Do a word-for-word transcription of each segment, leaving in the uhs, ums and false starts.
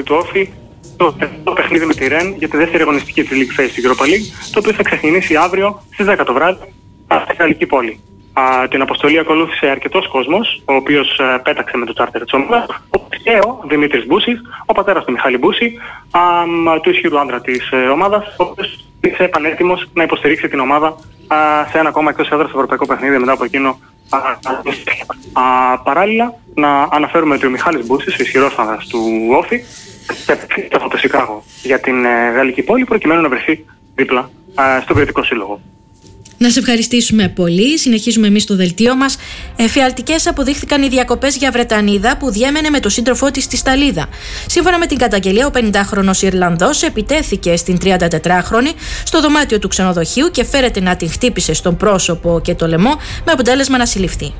του Όφη το, το παιχνίδι με τη Ρεν για τη δεύτερη αγωνιστική της League Phase στην Europa League, το οποίο θα ξεκινήσει αύριο στις δέκα το βράδυ στη Γαλλική πόλη. Α, την αποστολή ακολούθησε αρκετός κόσμος, ο οποίος α, πέταξε με το τσάρτερ της ομάδας, και ο Δημήτρης Μπούσης, ο πατέρας του Μιχάλη Μπούση, α, α, του ισχυρού άντρα της ε, ομάδας, ο οποίος είσαι επανέτοιμος να υποστηρίξει την ομάδα α, σε ένα ακόμα εκτός έδρας ευρωπαϊκό παιχνίδι μετά από εκείνο. Α, α, παράλληλα, να αναφέρουμε ότι ο Μιχάλης Μπούσης, ο ισχυρός άνδρας του Όφη, επέκτησε από το Σικάγο για την ε, Γαλλική πόλη, προκειμένου να βρεθεί δίπλα ε, στον Κρητικό Σύλλογο. Να σε ευχαριστήσουμε πολύ. Συνεχίζουμε εμείς το δελτίο μας. Εφιαλτικές αποδείχθηκαν οι διακοπές για Βρετανίδα που διέμενε με τον σύντροφό της στη Σταλίδα. Σύμφωνα με την καταγγελία, ο πενηντάχρονος Ιρλανδός επιτέθηκε στην τριαντατετράχρονη στο δωμάτιο του ξενοδοχείου και φέρεται να την χτύπησε στον πρόσωπο και το λαιμό, με αποτέλεσμα να συλληφθεί.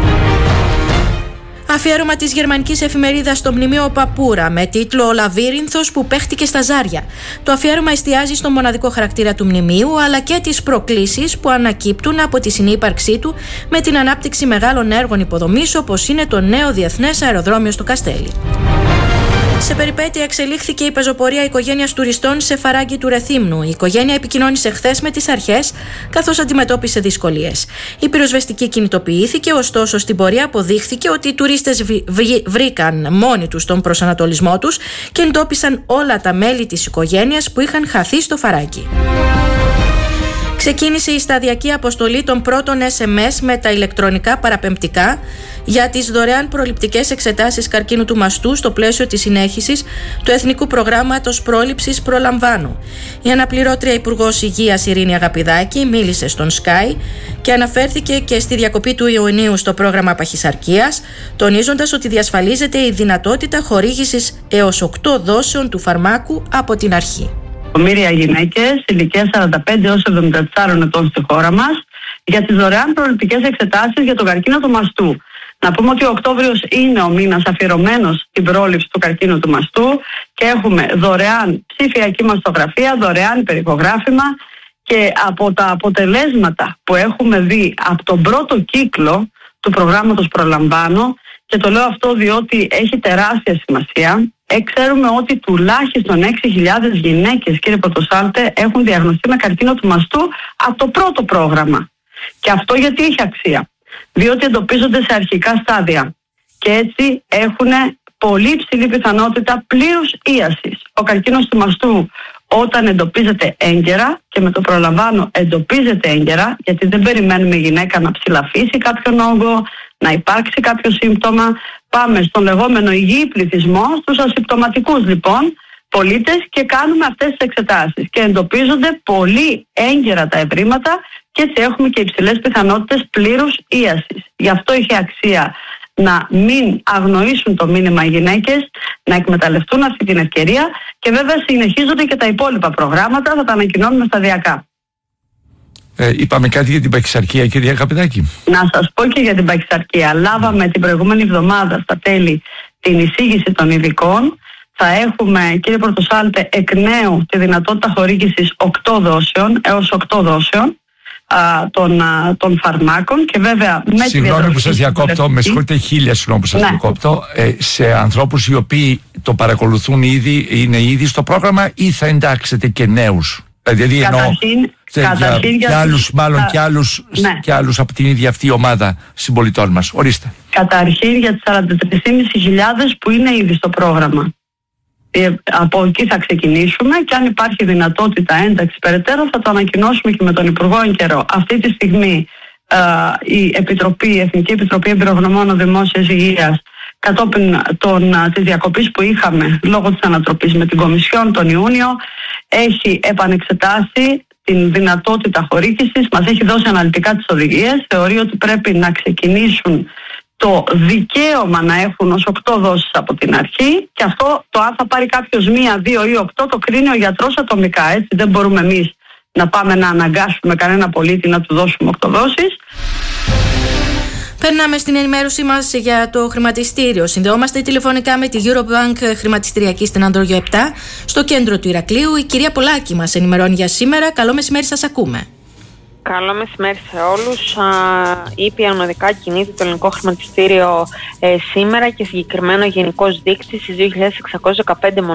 Αφιέρωμα της γερμανικής εφημερίδας στο μνημείο Παπούρα με τίτλο «Ο Λαβύρινθος που παίχτηκε στα ζάρια». Το αφιέρωμα εστιάζει στον μοναδικό χαρακτήρα του μνημείου αλλά και τις προκλήσεις που ανακύπτουν από τη συνύπαρξή του με την ανάπτυξη μεγάλων έργων υποδομής όπως είναι το νέο διεθνές αεροδρόμιο στο Καστέλι. Σε περιπέτεια εξελίχθηκε η πεζοπορία οικογένειας τουριστών σε Φαράγγι του Ρεθύμνου. Η οικογένεια επικοινώνησε χθες με τις αρχές, καθώς αντιμετώπισε δυσκολίες. Η πυροσβεστική κινητοποιήθηκε, ωστόσο στην πορεία αποδείχθηκε ότι οι τουρίστες βρήκαν μόνοι τους τον προσανατολισμό τους και εντόπισαν όλα τα μέλη της οικογένειας που είχαν χαθεί στο Φαράγγι. Ξεκίνησε η σταδιακή αποστολή των πρώτων ες εμ ες με τα ηλεκτρονικά παραπεμπτικά για τις δωρεάν προληπτικές εξετάσεις καρκίνου του μαστού στο πλαίσιο της συνέχισης του Εθνικού Προγράμματος Πρόληψης Προλαμβάνου. Η αναπληρώτρια Υπουργός Υγείας Ειρήνη Αγαπηδάκη μίλησε στον Sky και αναφέρθηκε και στη διακοπή του Ιουνίου στο πρόγραμμα παχυσαρκίας, τονίζοντας ότι διασφαλίζεται η δυνατότητα χορήγησης έως οκτώ δόσεων του φαρμάκου από την αρχή. Εκατομμύρια γυναίκες ηλικίας σαράντα πέντε έως εβδομήντα τέσσερα ετών στη χώρα μας για τις δωρεάν προληπτικές εξετάσεις για τον καρκίνο του μαστού. Να πούμε ότι ο Οκτώβριος είναι ο μήνας αφιερωμένος στην πρόληψη του καρκίνου του μαστού και έχουμε δωρεάν ψηφιακή μαστογραφία, δωρεάν υπερηχογράφημα και από τα αποτελέσματα που έχουμε δει από τον πρώτο κύκλο του προγράμματος Προλαμβάνω, και το λέω αυτό διότι έχει τεράστια σημασία. Ε, ξέρουμε ότι τουλάχιστον έξι χιλιάδες γυναίκες, κύριε Πρωτοσάλτε, έχουν διαγνωστεί με καρκίνο του μαστού από το πρώτο πρόγραμμα. Και αυτό γιατί έχει αξία? Διότι εντοπίζονται σε αρχικά στάδια και έτσι έχουν πολύ υψηλή πιθανότητα πλήρους ίασης. Ο καρκίνος του μαστού, όταν εντοπίζεται έγκαιρα, και με το Προλαμβάνω εντοπίζεται έγκαιρα, γιατί δεν περιμένουμε η γυναίκα να ψηλαφίσει κάποιον όγκο, να υπάρξει κάποιο σύμπτωμα. Πάμε στον λεγόμενο υγιή πληθυσμό, στους ασυμπτωματικούς λοιπόν πολίτες, και κάνουμε αυτές τις εξετάσεις και εντοπίζονται πολύ έγκαιρα τα ευρήματα και έτσι έχουμε και υψηλές πιθανότητες πλήρους ίασης. Γι' αυτό έχει αξία να μην αγνοήσουν το μήνυμα οι γυναίκες, να εκμεταλλευτούν αυτή την ευκαιρία, και βέβαια συνεχίζονται και τα υπόλοιπα προγράμματα, θα τα ανακοινώνουμε σταδιακά. Ε, είπαμε κάτι για την παχυσαρκία, κυρία Αγαπηδάκη? Να σας πω και για την παχυσαρκία. Λάβαμε την προηγούμενη εβδομάδα στα τέλη την εισήγηση των ειδικών. Θα έχουμε, κύριε Πρωτοσάλτε, εκ νέου τη δυνατότητα χορήγησης οκτώ δόσεων έως οκτώ δόσεων α, των, α, των φαρμάκων, και βέβαια με τη Συγγνώμη που σας διακόπτω, με συγχωρείτε, χίλια συγγνώμη που σας ναι. διακόπτω. Ε, σε ανθρώπους οι οποίοι το παρακολουθούν ήδη, είναι ήδη στο πρόγραμμα, ή θα εντάξετε και νέους? Δηλαδή εννοώ καταρχήν, καταρχήν για, για άλλους, μάλλον θα, και, άλλους, ναι. και άλλους από την ίδια αυτή ομάδα συμπολιτών μας. Ορίστε. Καταρχήν για τις σαράντα τρεις χιλιάδες πεντακόσιες που είναι ήδη στο πρόγραμμα. Ε, από εκεί θα ξεκινήσουμε, και αν υπάρχει δυνατότητα ένταξη περαιτέρω θα το ανακοινώσουμε και με τον Υπουργό εν καιρό. Αυτή τη στιγμή ε, η, Επιτροπή, η Εθνική Επιτροπή Εμπειρογνωμόνων Δημόσιας Υγείας, κατόπιν των, της διακοπής που είχαμε λόγω της ανατροπής με την Κομισιόν τον Ιούνιο, έχει επανεξετάσει την δυνατότητα χορήγησης, μας έχει δώσει αναλυτικά τις οδηγίες, θεωρεί ότι πρέπει να ξεκινήσουν το δικαίωμα να έχουν ως οκτώ δόσεις από την αρχή, και αυτό το αν θα πάρει κάποιος μία, δύο ή οκτώ το κρίνει ο γιατρός ατομικά, έτσι δεν μπορούμε εμείς να πάμε να αναγκάσουμε κανένα πολίτη να του δώσουμε οκτώ δόσεις. Περνάμε στην ενημέρωσή μας για το χρηματιστήριο. Συνδεόμαστε τηλεφωνικά με τη Eurobank χρηματιστηριακή στην Ανδρόγιο επτά, στο κέντρο του Ηρακλείου. Η κυρία Πολάκη μας ενημερώνει για σήμερα. Καλό μεσημέρι, σας ακούμε. Καλό μεσημέρι σε όλους. Ήπια ονοδικά κινείται το ελληνικό χρηματιστήριο ε, σήμερα, και συγκεκριμένο ο γενικός δείκτης στις δύο χιλιάδες εξακόσιες δεκαπέντε